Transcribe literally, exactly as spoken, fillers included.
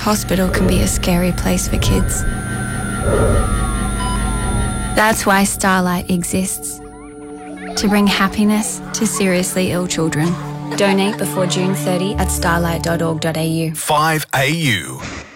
Hospital can be a scary place for kids. That's why Starlight exists. To bring happiness to seriously ill children. Donate before June thirtieth at starlight dot org dot a u. five A U.